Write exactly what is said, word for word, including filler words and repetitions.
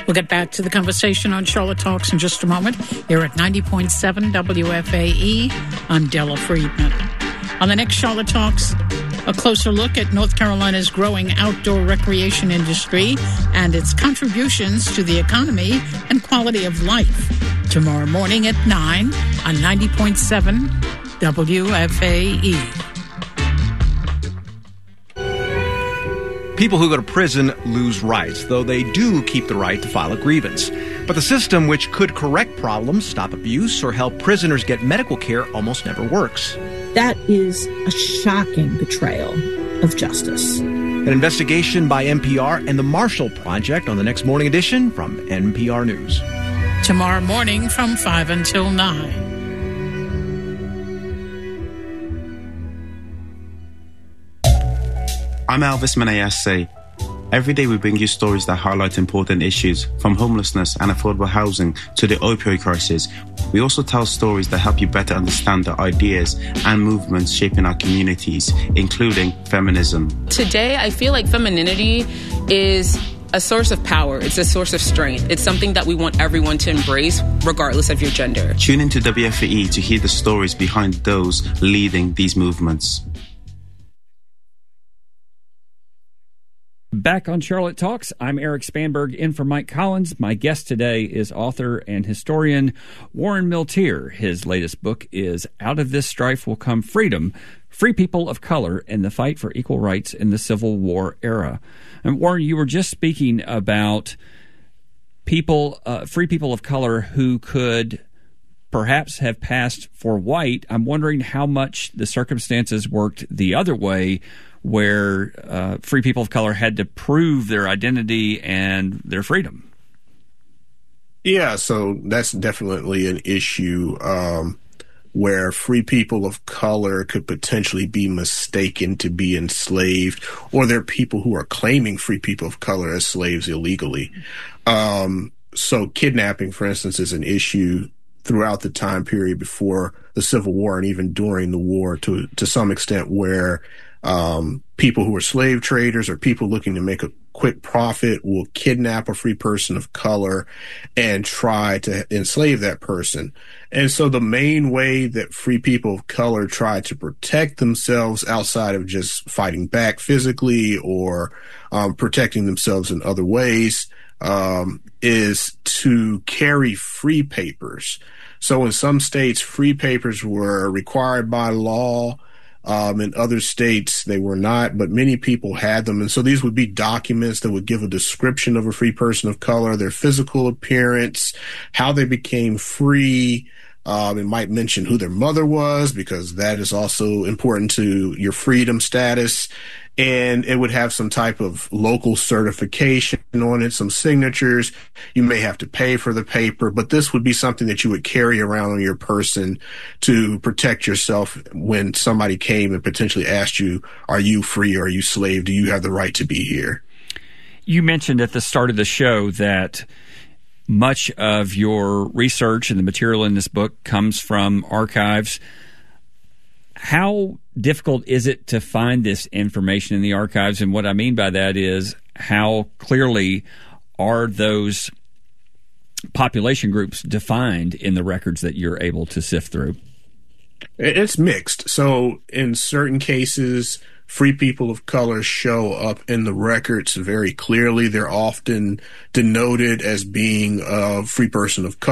We'll get back to the conversation on Charlotte Talks in just a moment here at ninety point seven W F A E. I'm Della Friedman. On the next Charlotte Talks, a closer look at North Carolina's growing outdoor recreation industry and its contributions to the economy and quality of life. Tomorrow morning at nine on ninety point seven W F A E. People who go to prison lose rights, though they do keep the right to file a grievance. But the system which could correct problems, stop abuse, or help prisoners get medical care almost never works. That is a shocking betrayal of justice. An investigation by N P R and the Marshall Project on the next morning edition from N P R News. Tomorrow morning from five until nine. I'm Elvis Menayase. Every day we bring you stories that highlight important issues, from homelessness and affordable housing to the opioid crisis. We also tell stories that help you better understand the ideas and movements shaping our communities, including feminism. Today, I feel like femininity is a source of power. It's a source of strength. It's something that we want everyone to embrace, regardless of your gender. Tune into W F A E to hear the stories behind those leading these movements. Back on Charlotte Talks, I'm Eric Spanberg in for Mike Collins. My guest today is author and historian Warren Milteer. His latest book is Out of This Strife Will Come Freedom, Free People of Color and the Fight for Equal Rights in the Civil War Era. And Warren, you were just speaking about people, uh, free people of color who could perhaps have passed for white. I'm wondering how much the circumstances worked the other way, where uh, free people of color had to prove their identity and their freedom. Yeah, so that's definitely an issue um, where free people of color could potentially be mistaken to be enslaved, or there are people who are claiming free people of color as slaves illegally. Um, so kidnapping, for instance, is an issue throughout the time period before the Civil War and even during the war to to some extent, where Um, people who are slave traders or people looking to make a quick profit will kidnap a free person of color and try to enslave that person. And so the main way that free people of color try to protect themselves outside of just fighting back physically or um, protecting themselves in other ways um, is to carry free papers. So in some states, free papers were required by law. Um, in other states, they were not, but many people had them. And so these would be documents that would give a description of a free person of color, their physical appearance, how they became free. Um, it might mention who their mother was, because that is also important to your freedom status. And it would have some type of local certification on it, some signatures. You may have to pay for the paper, but this would be something that you would carry around on your person to protect yourself when somebody came and potentially asked you, are you free or are you slave? Do you have the right to be here? You mentioned at the start of the show that much of your research and the material in this book comes from archives. How difficult is it to find this information in the archives? And what I mean by that is, how clearly are those population groups defined in the records that you're able to sift through? It's mixed. So in certain cases, free people of color show up in the records very clearly. They're often denoted as being a free person of color.